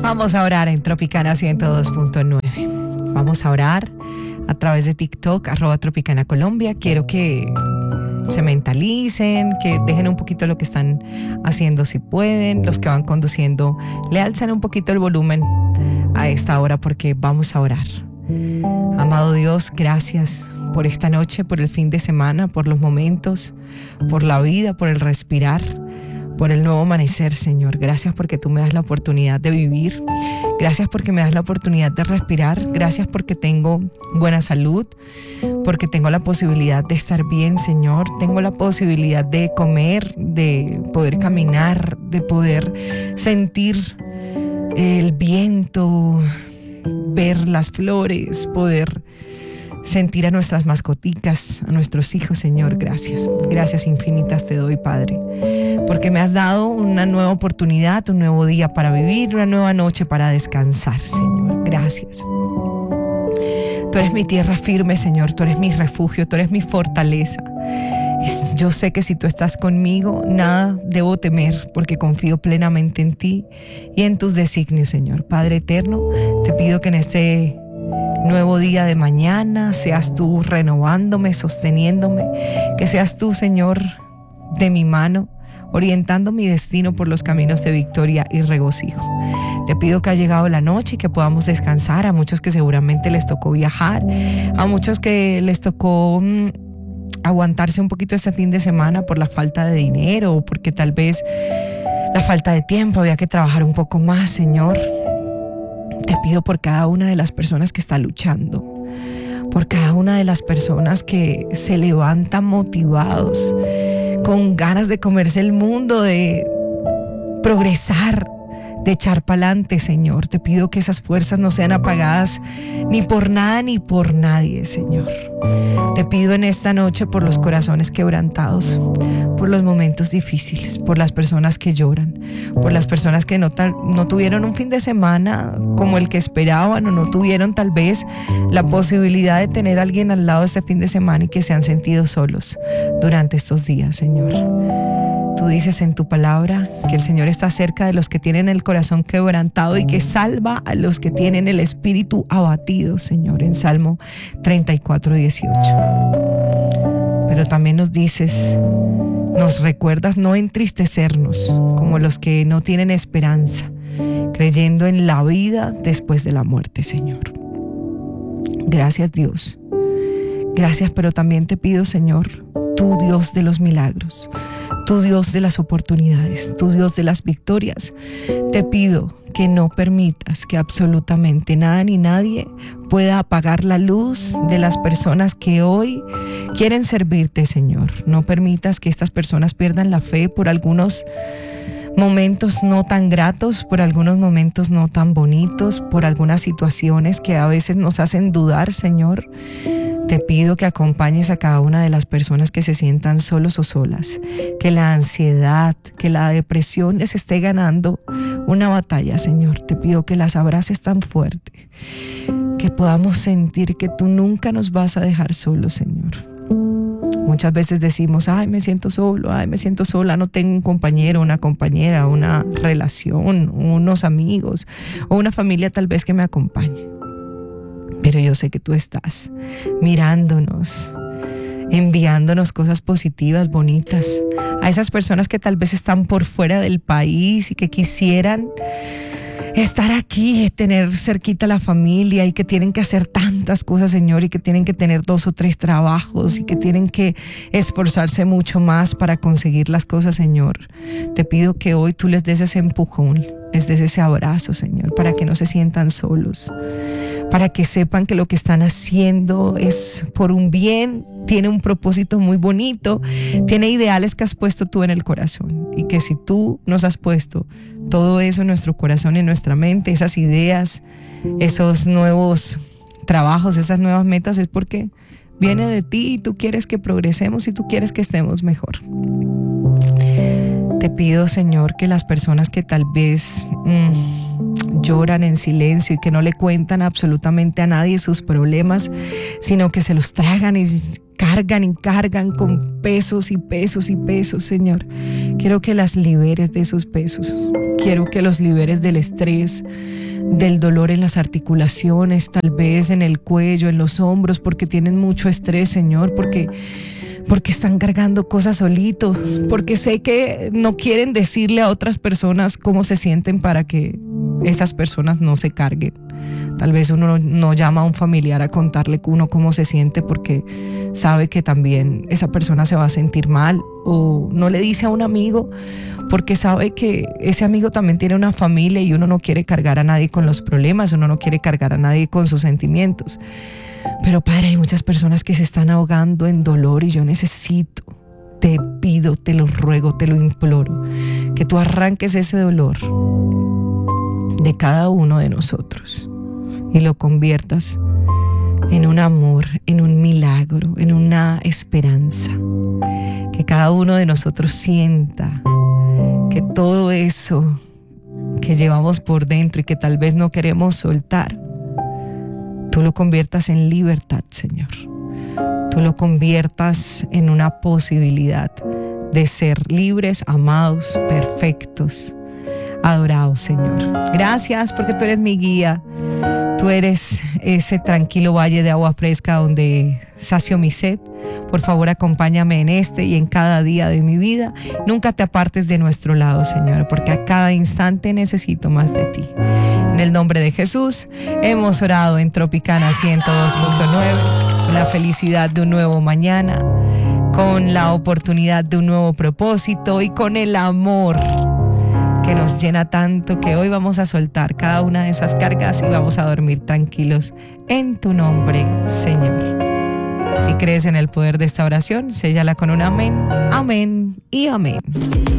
Vamos a orar en Tropicana 102.9. Vamos a orar a través de TikTok, @Tropicana Colombia. Quiero que se mentalicen, que dejen un poquito lo que están haciendo si pueden. Los que van conduciendo, le alzan un poquito el volumen a esta hora porque vamos a orar. Amado Dios, gracias por esta noche, por el fin de semana, por los momentos, por la vida, por el respirar, por el nuevo amanecer, Señor. Gracias porque tú me das la oportunidad de vivir. Gracias porque me das la oportunidad de respirar. Gracias porque tengo buena salud, porque tengo la posibilidad de estar bien, Señor. Tengo la posibilidad de comer, de poder caminar, de poder sentir el viento, ver las flores, poder sentir a nuestras mascoticas, a nuestros hijos, Señor. Gracias. Gracias infinitas te doy, Padre, porque me has dado una nueva oportunidad, un nuevo día para vivir, una nueva noche para descansar, Señor. Gracias. Tú eres mi tierra firme, Señor. Tú eres mi refugio, tú eres mi fortaleza. Yo sé que si tú estás conmigo, nada debo temer, porque confío plenamente en ti y en tus designios, Señor. Padre eterno, te pido que en este nuevo día de mañana seas tú renovándome, sosteniéndome, que seas tú, Señor, de mi mano, orientando mi destino por los caminos de victoria y regocijo. Te pido que ha llegado la noche y que podamos descansar. A muchos que seguramente les tocó viajar, a muchos que les tocó aguantarse un poquito este fin de semana por la falta de dinero o porque tal vez la falta de tiempo, había que trabajar un poco más, Señor. Te pido por cada una de las personas que está luchando, por cada una de las personas que se levantan motivados, con ganas de comerse el mundo, de progresar, de echar para adelante, Señor. Te pido que esas fuerzas no sean apagadas ni por nada ni por nadie, Señor. Te pido en esta noche por los corazones quebrantados, por los momentos difíciles, por las personas que lloran, por las personas que no tuvieron un fin de semana como el que esperaban, o no tuvieron tal vez la posibilidad de tener a alguien al lado este fin de semana y que se han sentido solos durante estos días, Señor. Tú dices en tu palabra que el Señor está cerca de los que tienen el corazón quebrantado y que salva a los que tienen el espíritu abatido, Señor, en Salmo 34:18. Pero también nos dices, nos recuerdas no entristecernos como los que no tienen esperanza, creyendo en la vida después de la muerte, Señor. Gracias, Dios. Gracias, pero también te pido, Señor, tú Dios de los milagros, tú Dios de las oportunidades, tú Dios de las victorias, te pido que no permitas que absolutamente nada ni nadie pueda apagar la luz de las personas que hoy quieren servirte, Señor. No permitas que estas personas pierdan la fe por algunos momentos no tan gratos, por algunos momentos no tan bonitos, por algunas situaciones que a veces nos hacen dudar, Señor. Te pido que acompañes a cada una de las personas que se sientan solos o solas, que la ansiedad, que la depresión les esté ganando una batalla, Señor. Te pido que las abraces tan fuerte, que podamos sentir que tú nunca nos vas a dejar solos, Señor. Muchas veces decimos, ay, me siento solo, ay, me siento sola, no tengo un compañero, una compañera, una relación, unos amigos o una familia tal vez que me acompañe. Pero yo sé que tú estás mirándonos, enviándonos cosas positivas, bonitas, a esas personas que tal vez están por fuera del país y que quisieran estar aquí, tener cerquita a la familia y que tienen que hacer tantas cosas, Señor, y que tienen que tener 2 o 3 trabajos y que tienen que esforzarse mucho más para conseguir las cosas, Señor. Te pido que hoy tú les des ese empujón, les des ese abrazo, Señor, para que no se sientan solos, para que sepan que lo que están haciendo es por un bien, tiene un propósito muy bonito, tiene ideales que has puesto tú en el corazón, y que si tú nos has puesto todo eso en nuestro corazón, en nuestra mente, esas ideas, esos nuevos trabajos, esas nuevas metas, es porque viene de ti y tú quieres que progresemos y tú quieres que estemos mejor. Te pido, Señor, que las personas que tal vez lloran en silencio y que no le cuentan absolutamente a nadie sus problemas, sino que se los tragan y cargan con pesos y pesos y pesos, Señor, quiero que las liberes de esos pesos. Quiero que los liberes del estrés, del dolor en las articulaciones, tal vez en el cuello, en los hombros, porque tienen mucho estrés, Señor, porque están cargando cosas solitos, porque sé que no quieren decirle a otras personas cómo se sienten para que esas personas no se carguen. Tal vez uno no llama a un familiar a contarle uno cómo se siente porque sabe que también esa persona se va a sentir mal, o no le dice a un amigo porque sabe que ese amigo también tiene una familia y uno no quiere cargar a nadie con los problemas, uno no quiere cargar a nadie con sus sentimientos. Pero Padre, hay muchas personas que se están ahogando en dolor y yo necesito, te pido, te lo ruego, te lo imploro, que tú arranques ese dolor de cada uno de nosotros y lo conviertas en un amor, en un milagro, en una esperanza. Que cada uno de nosotros sienta que todo eso que llevamos por dentro y que tal vez no queremos soltar, tú lo conviertas en libertad, Señor. Tú lo conviertas en una posibilidad de ser libres, amados, perfectos, adorados, Señor. Gracias porque tú eres mi guía. Tú eres ese tranquilo valle de agua fresca donde sacio mi sed. Por favor, acompáñame en este y en cada día de mi vida. Nunca te apartes de nuestro lado, Señor, porque a cada instante necesito más de ti. En el nombre de Jesús, hemos orado en Tropicana 102.9, con la felicidad de un nuevo mañana, con la oportunidad de un nuevo propósito y con el amor que nos llena tanto, que hoy vamos a soltar cada una de esas cargas y vamos a dormir tranquilos en tu nombre, Señor. Si crees en el poder de esta oración, séllala con un amén, amén y amén.